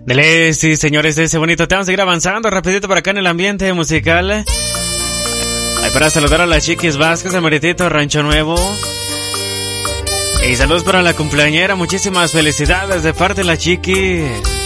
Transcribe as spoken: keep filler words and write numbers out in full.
Dele, sí, señores, ese bonito tema. Vamos a seguir avanzando rapidito por acá en el ambiente musical. Ay, para saludar a las Chiquis Vázquez, el Meritito Rancho Nuevo. Y saludos para la cumpleañera. Muchísimas felicidades de parte de la Chiquis.